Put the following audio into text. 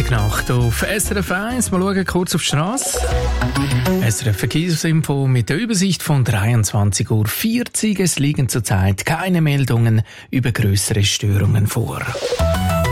Nacht auf SRF 1. Mal schauen kurz auf die Strasse. SRF Verkehrsinfo mit der Übersicht von 23:40 Uhr. Es liegen zurzeit keine Meldungen über grössere Störungen vor.